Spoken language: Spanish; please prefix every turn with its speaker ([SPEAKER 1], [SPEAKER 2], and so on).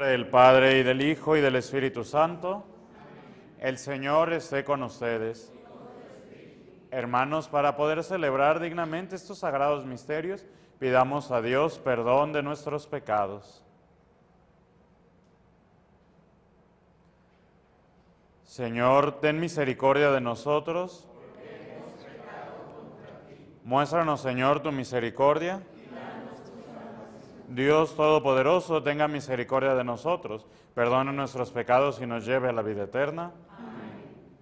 [SPEAKER 1] nombre del Padre, y del Hijo, y del Espíritu Santo. El Señor esté con ustedes. Hermanos, para poder celebrar dignamente estos sagrados misterios, pidamos a Dios perdón de nuestros pecados. Señor, ten misericordia de nosotros. Muéstranos, Señor, tu misericordia. Dios Todopoderoso, tenga misericordia de nosotros, perdone nuestros pecados y nos lleve a la vida eterna.